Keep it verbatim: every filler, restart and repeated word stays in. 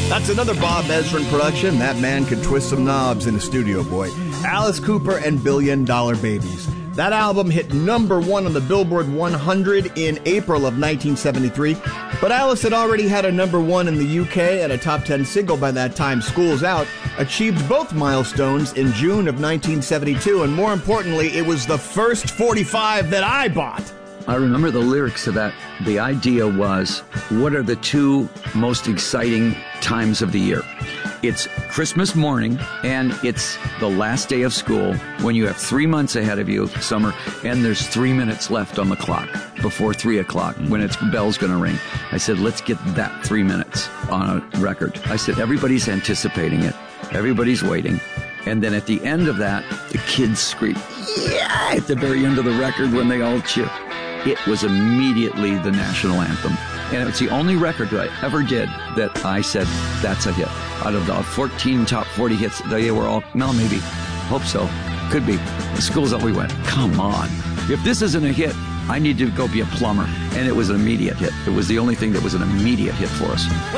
That's another Bob Ezrin production. That man could twist some knobs in a studio, boy. Alice Cooper and Billion Dollar Babies. That album hit number one on the Billboard one hundred in April of nineteen seventy-three, but Alice had already had a number one in the U K and a top ten single by that time, School's Out, achieved both milestones in June of nineteen seventy-two, and more importantly, it was the first forty-five that I bought. I remember the lyrics of that. The idea was, what are the two most exciting times of the year? It's Christmas morning, and it's the last day of school when you have three months ahead of you, summer, and there's three minutes left on the clock before three o'clock when its bell's going to ring. I said, let's get that three minutes on a record. I said, everybody's anticipating it. Everybody's waiting. And then at the end of that, the kids scream, yeah, at the very end of the record when they all cheer. It was immediately the national anthem. And it's the only record that I ever did that I said, that's a hit. Out of the fourteen top forty hits, they were all, no, maybe, hope so, could be. The School's Out, we went, come on. If this isn't a hit, I need to go be a plumber. And it was an immediate hit. It was the only thing that was an immediate hit for us.